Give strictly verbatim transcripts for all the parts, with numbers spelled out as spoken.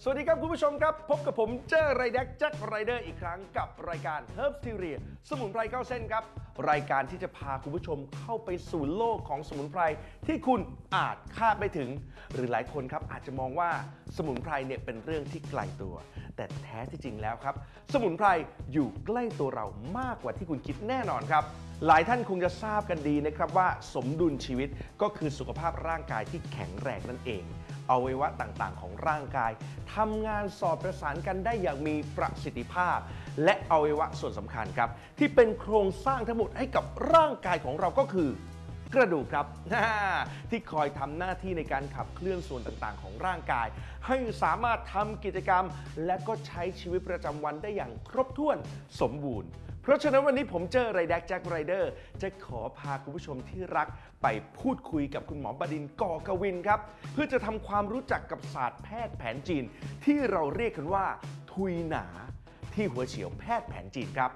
สวัสดีครับคุณผู้ชมครับพบกับผมเจ้ไรแดกแจ็คไรเดอร์อีกครั้งกับรายการ Herbs Theory สมุนไพรเข้าเส้นครับรายการที่จะพาคุณผู้ชมเข้าไปสู่โลกของสมุนไพรที่คุณอาจคาดไม่ถึงหรือหลายคนครับอาจจะมองว่าสมุนไพรเนี่ยเป็นเรื่องที่ไกลตัวแต่แท้ที่จริงแล้วครับสมุนไพรอยู่ใกล้ตัวเรามากกว่าที่คุณคิดแน่นอนครับหลายท่านคงจะทราบกันดีนะครับว่าสมดุลชีวิตก็คือสุขภาพร่างกายที่แข็งแรงนั่นเองอวัยวะต่างๆของร่างกายทำงานสอดประสานกันได้อย่างมีประสิทธิภาพและอวัยวะส่วนสำคัญครับที่เป็นโครงสร้างทั้งหมดให้กับร่างกายของเราก็คือกระดูกครับที่คอยทำหน้าที่ในการขับเคลื่อนส่วนต่างๆของร่างกายให้สามารถทำกิจกรรมและก็ใช้ชีวิตประจำวันได้อย่างครบถ้วนสมบูรณ์เพราะฉะนั้นวันนี้ผมเจอไรแดกแจ็คไรเดอร์จะขอพาคุณผู้ชมที่รักไปพูดคุยกับคุณหมอบดินทร์ กกวินครับเพื่อจะทำความรู้จักกับศาสตร์แพทย์แผนจีนที่เราเรียกกันว่าทุยหนาที่หัวเฉียวแพทย์แผนจีนครับ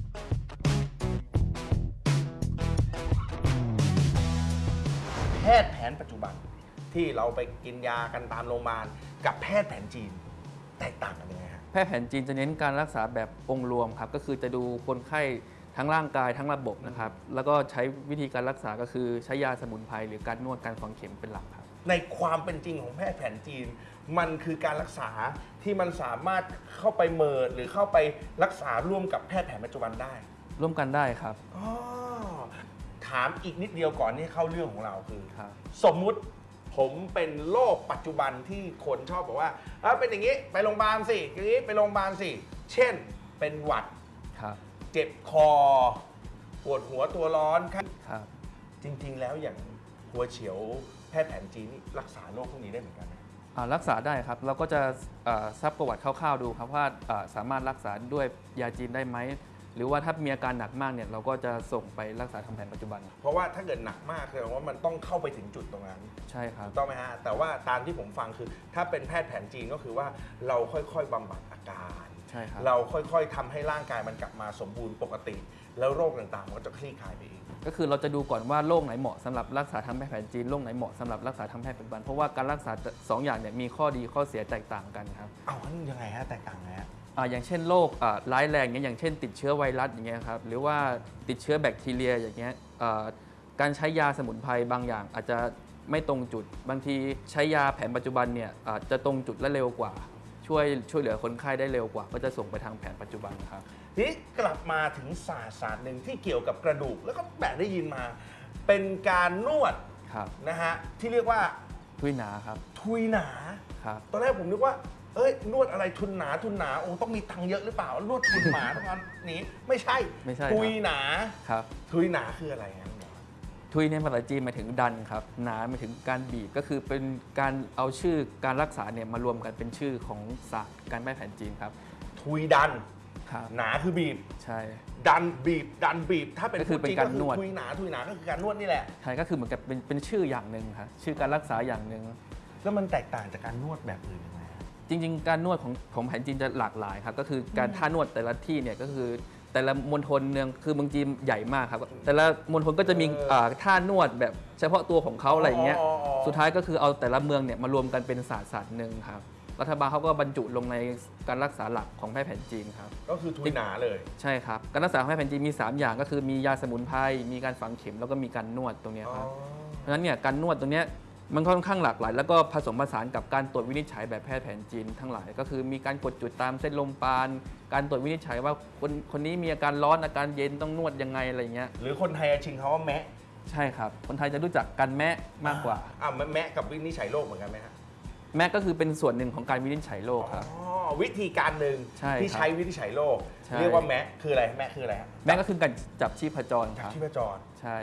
แพทย์แผนปัจจุบันที่เราไปกินยากันตามโรงพยาบาลกับแพทย์แผนจีนแตกต่างกันยังไงครับแพทย์แผนจีนจะเน้นการรักษาแบบองค์รวมครับก็คือจะดูคนไข้ทั้งร่างกายทั้งระบบนะครับแล้วก็ใช้วิธีการรักษาก็คือใช้ยาสมุนไพรหรือการนวดการฝังเข็มเป็นหลักครับในความเป็นจริงของแพทย์แผนจีนมันคือการรักษาที่มันสามารถเข้าไปเมิร์หรือเข้าไปรักษาร่วมกับแพทย์แผนปัจจุบันได้ร่วมกันได้ครับอ๋อถามอีกนิดเดียวก่อนที่เข้าเรื่องของเราคือสมมุติผมเป็นโรคปัจจุบันที่คนชอบบอกว่าเออเป็นอย่างนี้ไปโรงพยาบาลสิอย่างนี้ไปโรงพยาบาลสิเช่นเป็นหวัดเจ็บคอปวดหัวตัวร้อนครับจริงๆแล้วอย่างหัวเฉียวแพทย์แผนจีนนี่รักษาโรคพวกนี้ได้เหมือนกันไหมรักษาได้ครับเราก็จะซักประวัติคร่าวๆดูครับว่าสามารถรักษาด้วยยาจีนได้ไหมหรือว่าถ้ามีอาการหนักมากเนี่ยเราก็จะส่งไปรักษาทางแผนปัจจุบันเพราะว่าถ้าเกิดหนักมากแสดงว่ามันต้องเข้าไปถึงจุดตรงนั้นใช่ครับต้องไหมฮะแต่ว่าตามที่ผมฟังคือถ้าเป็นแพทย์แผนจีนก็คือว่าเราค่อยๆบำบัดอาการใช่ครับเราค่อยๆทำให้ร่างกายมันกลับมาสมบูรณ์ปกติแล้วโรคต่างๆมันก็จะคลี่คลายไปเองก็คือเราจะดูก่อนว่าโรคไหนเหมาะสำหรับรักษาทางแพทย์จีนโรคไหนเหมาะสำหรับรักษาทางแพทย์ปัจจุบันเพราะว่าการรักษาสองอย่างเนี่ยมีข้อดีข้อเสียแตกต่างกันครับเอาอันยังไงฮะแตกต่างไงฮะอย่างเช่นโรคร้ายแรงอย่างเช่นติดเชื้อไวรัสอย่างเงี้ยครับหรือว่าติดเชื้อแบคทีเรียอย่างเงี้ยการใช้ยาสมุนไพรบางอย่างอาจจะไม่ตรงจุดบางทีใช้ยาแผนปัจจุบันเนี่ยอาจจะตรงจุดและเร็วกว่าช่วยช่วยเหลือคนไข้ได้เร็วกว่าก็จะส่งไปทางแผนปัจจุบันครับทีนี้กลับมาถึงศาสตร์ศาสตร์หนึ่งที่เกี่ยวกับกระดูกแล้วก็แบบได้ยินมาเป็นการนวดนะฮะที่เรียกว่าทุยหนาครับทุยหนาครับตอนแรกผมนึกว่าเอ้ยนวดอะไรทุนหนาทุนหนาโอ้ต้องมีตังค์เยอะหรือเปล่านวดทุนหนาทั้งนั้นนี้ไม่ใช่ไม่ใช่ทุยหนาครับทุยหนาคืออะไรครับทุยในภาษาจีนหมายถึงดันครับหนาหมายถึงการบีบก็คือเป็นการเอาชื่อการรักษาเนี่ยมารวมกันเป็นชื่อของศาสตร์การแพทย์แผนจีนครับทุยดันหนาคือบีบใช่ดันบีบดันบีบถ้าเป็นคือเป็นการนวดทุยหนาทุยหนาก็คือการนวดนี่แหละใช่ก็คือเหมือนกับเป็นเป็นชื่ออย่างหนึ่งครับชื่อการรักษาอย่างหนึ่งแล้วมันแตกต่างจากการนวดแบบอื่นยังไงจริงๆการนวดของของแผนจีนจะหลากหลายครับก็คือการท่านวดแต่ละที่เนี่ยก็คือแต่ละมณฑลเนืองคือเมืองจีนใหญ่มากครับแต่ละมณฑลก็จะมีท่านวดแบบเฉพาะตัวของเขาอะไรอย่างเงี้ยสุดท้ายก็คือเอาแต่ละเมืองเนี่ยมารวมกันเป็นศาสตร์ศาสตร์หนึ่งครับรัฐบาลเขาก็บรรจุลงในการรักษาหลักของแพทย์แผนจีนครับก็คือทุยหนาเลยใช่ครับการรักษาของแพทย์แผนจีนมีสามอย่างก็คือมียาสมุนไพรมีการฝังเข็มแล้วก็มีการนวดตรงนี้ครับเพราะฉะนั้นเนี่ยการนวดตรงนี้มันค่อนข้างหลากหลายแล้วก็ผสมผสานกับการตรวจวินิจฉัยแบบแพทย์แผนจีนทั้งหลายก็คือมีการกดจุดตามเส้นลมปราณการตรวจวินิจฉัยว่าคนคนนี้มีอาการร้อนอาการเย็นต้องนวดยังไงอะไรเงี้ยหรือคนไทยชิงเขาว่าแมะใช่ครับคนไทยจะรู้จักกันแมะมากกว่าอ่าแมะกับวินิจฉัยโรคเหมือนกันไหมฮะแมะก็คือเป็นส่วนหนึ่งของการวินิจฉัยโรคครับอ๋อวิธีการหนึ่งที่ใช้วินิจฉัยโรคเรียกว่าแมะคืออะไรแมะคืออะไรแมะก็คือการจับชีพจรครับจับชีพจรใช่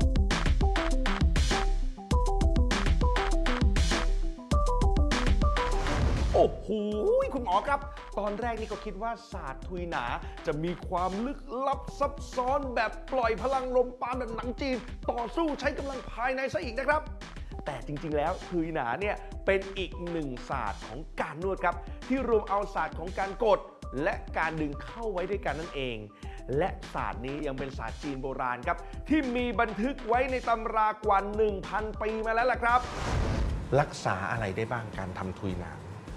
โอ้โหคุณหมอครับตอนแรกนี่ก็คิดว่าศาสตร์ทุยหนาจะมีความลึกลับซับซ้อนแบบปล่อยพลังลมปราณแบบหนังจีนต่อสู้ใช้กำลังภายในซะอีกนะครับแต่จริงๆแล้วทุยหนาเนี่ยเป็นอีกหนึ่งศาสตร์ของการนวดครับที่รวมเอาศาสตร์ของการกดและการดึงเข้าไว้ด้วยกันนั่นเองและศาสตร์นี้ยังเป็นศาสตร์จีนโบราณครับที่มีบันทึกไว้ในตำรากว่า หนึ่งพัน ปีมาแล้วล่ะครับรักษาอะไรได้บ้างการทำทุยหนา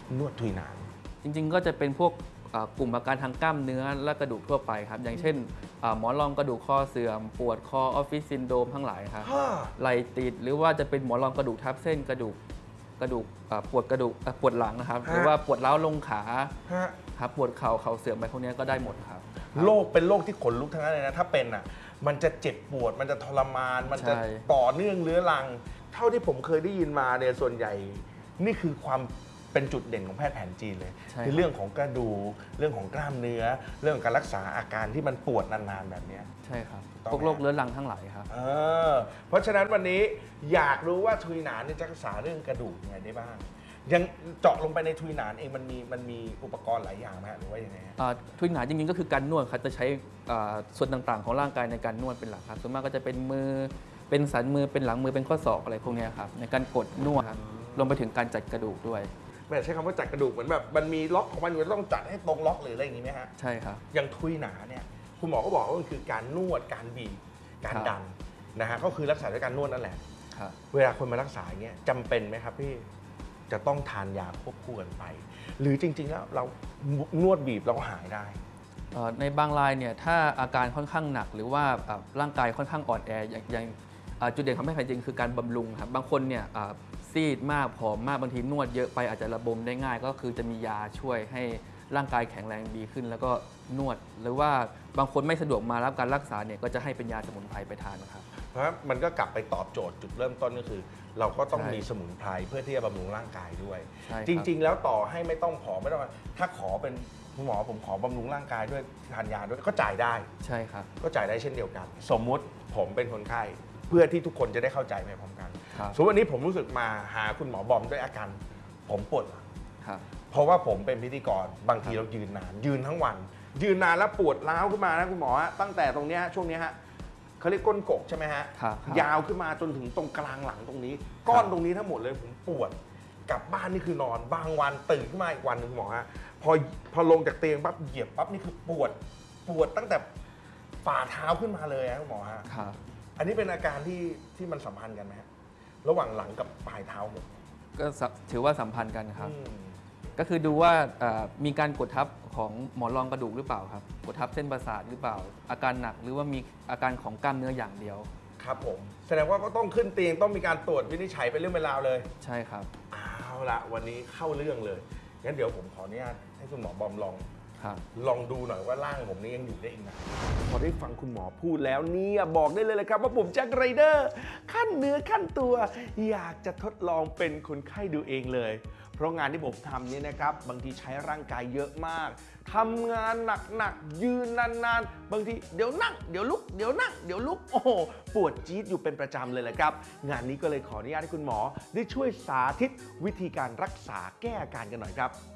นวดทุยหนานจริงๆก็จะเป็นพวกอ่ากลุ่มอาการทางกล้ามเนื้อและกระดูกทั่วไปครับอย่างเช่นอ่าหมอนรองกระดูกข้อเสื่อมปวดคอออฟฟิศซินโดรมทั้งหลายครับฮ่าไหล่ติดหรือว่าจะเป็นหมอนรองกระดูกทับเส้นกระดูกกระดูกอ่าปวดกระดูกอ่าปวดหลังนะครับหรือว่าปวดร้าวลงขาฮะครับปวดเข่าเข่าเสื่อมไปพวกนี้ก็ได้หมดครับโรคเป็นโรคที่ขนลุกทั้งนั้นเลยนะถ้าเป็นอ่ะมันจะเจ็บปวดมันจะทรมาน มันจะใช่ต่อเนื่องเรื้อรัง เท่าที่ผมเคยได้ยินมาเนี่ยส่วนใหญ่ นี่คือความเป็นจุดเด่นของแพทย์แผนจีนเลยใช่คือเรื่องของกระดูกเรื่องของกล้ามเนื้อ เรื่องของการรักษาอาการที่มันปวดนานๆแบบเนี้ยใช่ครับต้องพวกโรคเรื้อรังทั้งหลายครับเออเพราะฉะนั้นวันนี้อยากรู้ว่าทุยหนานเนี่ยจะรักษาเรื่องกระดูกยังไงได้บ้าง ยังเจาะลงไปในทุยหนานเองมันมีมันมีอุปกรณ์หลายอย่างไหมฮะหรือว่ายังไงฮะอ่าทุยหนาจริงๆก็คือการนวดครับจะใช้อ่าส่วนต่างๆของร่างกายในการนวดเป็นหลักครับส่วนมากก็จะเป็นมือเป็นสันมือเป็นหลังมือเป็นข้อศอกอะไรพวกเนี้ยครับในการกดนวดครับรวมไปถึงการจัดกระดูกด้วยไม่ได้ใช้คำว่าจัดกระดูกเหมือนแบบมันมีล็อกของมันอยู่ต้องจัดให้ตรงล็อกหรืออะไรอย่างนี้ไหมฮะใช่ครับอย่างทุยหนาเนี่ยคุณหมอก็บอกว่ามันคือการนวดการบีบการครับดันนะฮะก็คือรักษาด้วยการนวดนั่นแหละครับเวลาคนมารักษาอย่างเงี้ยจำเป็นไหมครับพี่จะต้องทานยาควบคู่กันไป หรือจริงๆแล้วเรานวดบีบเราก็หายได้เอ่อในบางรายเนี่ยถ้าอาการค่อนข้างหนัก หรือว่าอ่าร่างกายค่อนข้างอ่อนแออย่างอย่างอ่าจุดเด่นของแพทย์แผนจีนคือการบำรุงครับบางคนเนี่ยอ่าซีดมากผอมมากบางทีนวดเยอะไปอาจจะระบมได้ง่าย ก็คือจะมียาช่วยให้ร่างกายแข็งแรงดีขึ้น แล้วก็นวด หรือว่าบางคนไม่สะดวกมารับการรักษาเนี่ยก็จะให้เป็นยาสมุนไพรไปทานนะครับเพราะมันก็กลับไปตอบโจทย์จุดเริ่มต้นก็คือ เราก็ต้องใช่มีสมุนไพรเพื่อที่จะบำรุงร่างกายด้วยใช่ครับจริง ๆ แล้วต่อให้ไม่ต้องขอไม่ต้องถ้าขอเป็นคุณหมอผมขอบำรุงร่างกายด้วยทานยาด้วยก็จ่ายได้ใช่ครับก็จ่ายได้เช่นเดียวกัน สมมุติผมเป็นคนไข้เพื่อที่ทุกคนจะได้เข้าใจไปพร้อมกันครับสมมติวันนี้ผมรู้สึกมาหาคุณหมอบอมด้วยอาการผมปวดหลังครับเพราะว่าผมเป็นพิธีกรบางทีครับเรายืนนาน ยืนทั้งวัน ยืนนานแล้วปวดร้าวขึ้นมานะคุณหมอฮะตั้งแต่ตรงเนี้ยช่วงเนี้ยฮะเขาเรียกก้นกกใช่ไหมฮะครับครับยาวขึ้นมาจนถึงตรงกลางหลังตรงนี้ ก้อนครับตรงนี้ทั้งหมดเลยผมปวดกลับบ้านนี่คือนอนบางวันตื่นขึ้นมาอีกวันหนึ่งคุณหมอฮะพอพอลงจากเตียงปั๊บเหยียบปั๊บนี่คือปวดปวดตั้งแต่ฝ่าเท้าขึ้นมาเลยฮะคุณหมอฮะครับอันนี้เป็นอาการที่ที่มันสัมพันธ์กันไหมฮะระหว่างหลังกับปลายเท้าผมก็สะถือว่าสัมพันธ์กันครับอืมก็คือดูว่าเอ่อมีการกดทับของหมอนรองกระดูกหรือเปล่าครับ กดทับเส้นประสาทหรือเปล่า อาการหนักหรือว่ามีอาการของกล้ามเนื้ออย่างเดียวครับผมแสดงว่าก็ต้องขึ้นเตียงต้องมีการตรวจวินิจฉัยเป็นเรื่องเป็นราวเลยใช่ครับเอาละวันนี้เข้าเรื่องเลยงั้นเดี๋ยวผมขออนุญาตให้คุณหมอบอมลองครับลองดูหน่อยว่าร่างผมนี้ยังอยู่ได้อีกนะพอได้ฟังคุณหมอพูดแล้วเนี่ยบอกได้เลยเลยครับว่าผมแจ็คไรเดอร์ขั้นเนื้อขั้นตัว อยากจะทดลองเป็นคนไข้ดูเองเลย เพราะงานที่ผมทำเนี่ยนะครับบางทีใช้ร่างกายเยอะมากทำงานหนักๆยืนนานๆ บางทีเดี๋ยวนั่งเดี๋ยวลุกเดี๋ยวนั่งเดี๋ยวลุกโอ้โหปวดจี๊ดอยู่เป็นประจำเลยแหละครับงานนี้ก็เลยขออนุญาตให้คุณหมอได้ช่วยสาธิตวิธีการรักษาแก้อาการกันหน่อยครับ